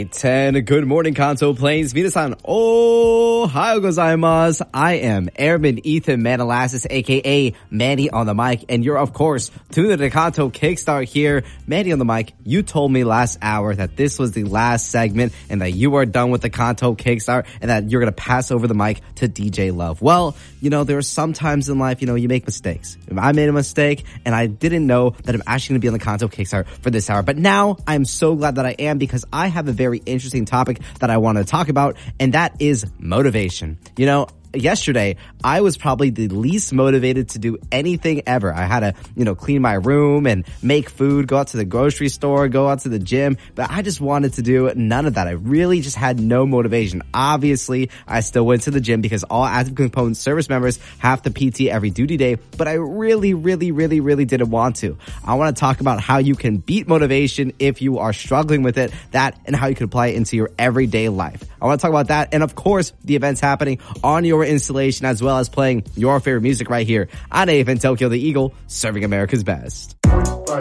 8:10. Good morning, Kanto Plains. Minasan, ohayo gozaimasu. I am Airman Ethan Manalassis, aka Manny on the mic, and you're, of course, tuned to the Kanto Kickstart here. Manny on the mic, you told me last hour that this was the last segment and that you are done with the Kanto Kickstart and that you're going to pass over the mic to DJ Love. Well, there are some times in life, you make mistakes. I made a mistake and I didn't know that I'm actually going to be on the Kanto Kickstart for this hour. But now I'm so glad that I am, because I have a very interesting topic that I want to talk about, and that is motivation. Yesterday, I was probably the least motivated to do anything ever. I had to, clean my room and make food, go out to the grocery store, go out to the gym, but I just wanted to do none of that. I really just had no motivation. Obviously, I still went to the gym because all active component service members have to PT every duty day, but I really didn't want to. I want to talk about how you can beat motivation if you are struggling with it, and how you can apply it into your everyday life. I want to talk about that, and of course, the events happening on your installation, as well as playing your favorite music right here on AFN Tokyo, the Eagle, serving America's best.